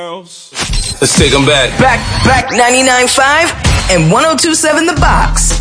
Let's take them back. Back 99.5 and 102.7 The Box.